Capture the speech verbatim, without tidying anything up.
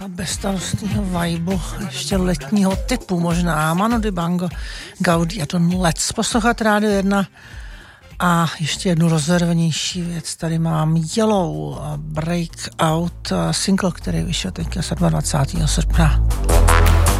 bezstarostného vibu, ještě letního typu možná. Manu Dibango, Gaudí a Don Let's. Poslouchat Rádio jedna a ještě jednu rozervenější věc. Tady mám Yellow Breakout single, který vyšel teďka dvacátého sedmého srpna.